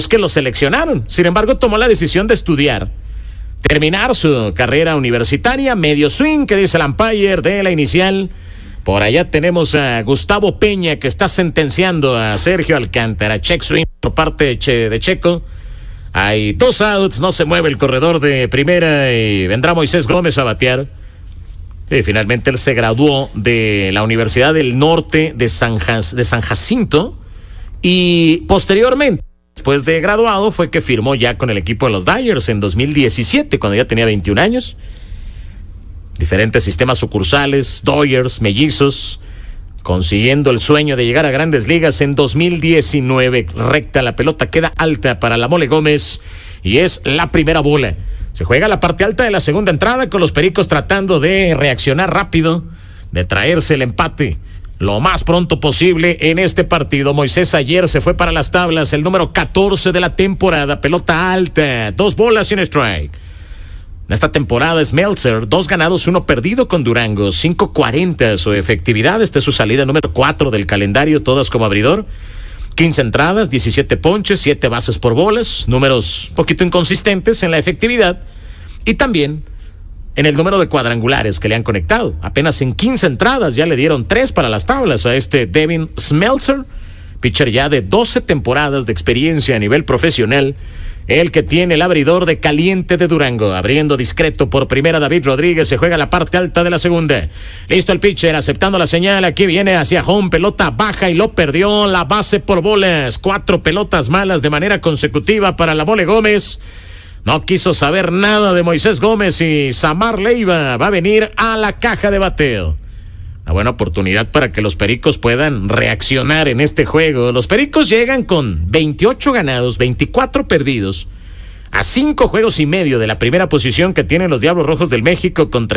que lo seleccionaron. Sin embargo, tomó la decisión de estudiar, terminar su carrera universitaria, medio swing, que dice el umpire de la inicial. Por allá tenemos a Gustavo Peña, que está sentenciando a Sergio Alcántara. Check swing por parte de Checo. Hay 2 outs, no se mueve el corredor de primera y vendrá Moisés Gómez a batear. Y finalmente él se graduó de la Universidad del Norte de San Jacinto y posteriormente, después de graduado, fue que firmó ya con el equipo de los Dodgers en 2017, cuando ya tenía 21 años. Diferentes sistemas sucursales, Dodgers, mellizos, consiguiendo el sueño de llegar a Grandes Ligas en 2019. Recta, la pelota queda alta para la Mole Gómez y es la primera bola. Se juega la parte alta de la segunda entrada con los Pericos tratando de reaccionar rápido, de traerse el empate lo más pronto posible en este partido. Moisés ayer se fue para las tablas, el número 14 de la temporada, pelota alta, 2 bolas y un strike. En esta temporada es Meltzer, 2 ganados, 1 perdido con Durango, 5.40 su efectividad. Esta es su salida número 4 del calendario, todas como abridor. 15 entradas, 17 ponches, 7 bases por bolas, números un poquito inconsistentes en la efectividad. Y también en el número de cuadrangulares que le han conectado. Apenas en 15 entradas ya le dieron 3 para las tablas a este Devin Smeltzer, pitcher ya de 12 temporadas de experiencia a nivel profesional. El que tiene el abridor de caliente de Durango. Abriendo discreto por primera David Rodríguez. Se juega la parte alta de la segunda. Listo el pitcher, aceptando la señal. Aquí viene hacia home. Pelota baja y lo perdió. La base por bolas. 4 pelotas malas de manera consecutiva para la Mole Gómez. No quiso saber nada de Moisés Gómez y Samar Leiva va a venir a la caja de bateo. Una buena oportunidad para que los Pericos puedan reaccionar en este juego. Los Pericos llegan con 28 ganados, 24 perdidos, a 5 juegos y medio de la primera posición que tienen los Diablos Rojos del México con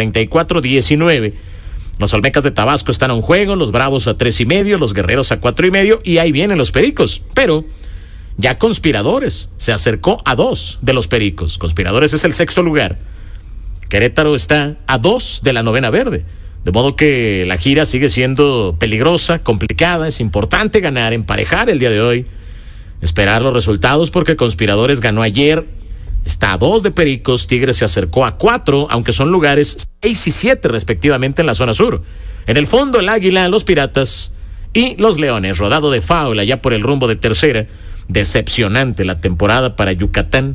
34-19. Los Olmecas de Tabasco están a 1 juego, los Bravos a 3.5, los Guerreros a 4.5 y ahí vienen los Pericos. Pero ya Conspiradores se acercó a 2 de los Pericos. Conspiradores es el 6º lugar. Querétaro está a 2 de la 9ª verde. De modo que la gira sigue siendo peligrosa, complicada. Es importante ganar, emparejar el día de hoy, esperar los resultados porque Conspiradores ganó ayer, está a 2 de Pericos. Tigres se acercó a 4, aunque son lugares 6 y 7 respectivamente en la zona sur. En el fondo el Águila, los Piratas y los Leones, rodado de foul allá por el rumbo de tercera. Decepcionante la temporada para Yucatán,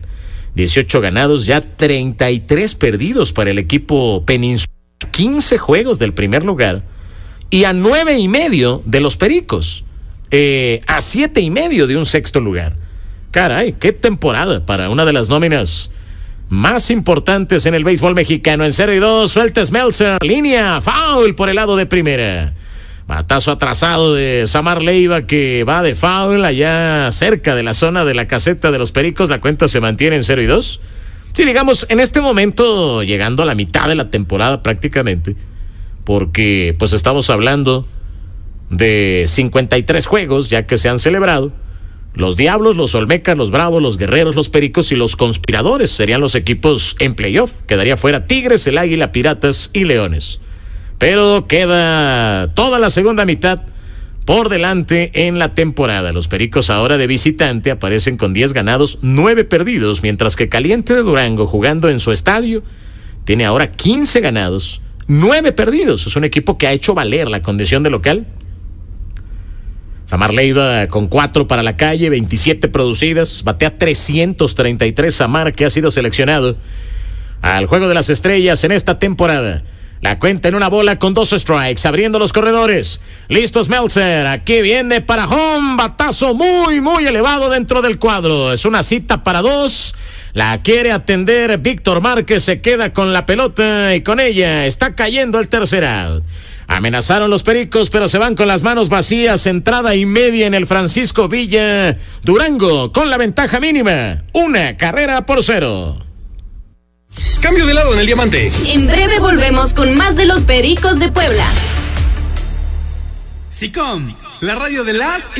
18 ganados, ya 33 perdidos para el equipo peninsular. 15 juegos del primer lugar y a 9.5 de los Pericos, a 7.5 de un 6º lugar. Caray, qué temporada para una de las nóminas más importantes en el béisbol mexicano. En 0-2, suelta Smeltzer, línea, foul por el lado de primera. Batazo atrasado de Samar Leiva que va de foul allá cerca de la zona de la caseta de los Pericos. La cuenta se mantiene en 0-2. Sí, digamos, en este momento, llegando a la mitad de la temporada prácticamente, porque pues estamos hablando de 53 juegos ya que se han celebrado. Los Diablos, los Olmecas, los Bravos, los Guerreros, los Pericos y los Conspiradores serían los equipos en playoff. Quedaría fuera Tigres, el Águila, Piratas y Leones. Pero queda toda la segunda mitad por delante en la temporada. Los Pericos ahora de visitante aparecen con 10 ganados, 9 perdidos, mientras que Caliente de Durango, jugando en su estadio, tiene ahora 15 ganados, 9 perdidos. Es un equipo que ha hecho valer la condición de local. Samar Leiva con 4 para la calle, 27 producidas, batea 333. Samar, que ha sido seleccionado al Juego de las Estrellas en esta temporada. La cuenta en 1 bola con 2 strikes, abriendo los corredores. Listo Smeltzer, aquí viene para home, batazo muy, muy elevado dentro del cuadro. Es una cita para 2, la quiere atender Víctor Márquez, se queda con la pelota y con ella está cayendo el tercer out. Amenazaron los Pericos, pero se van con las manos vacías. 1.5 en el Francisco Villa. Durango con la ventaja mínima, 1-0. Cambio de lado en el diamante. En breve volvemos con más de los Pericos de Puebla. SICOM, la radio de las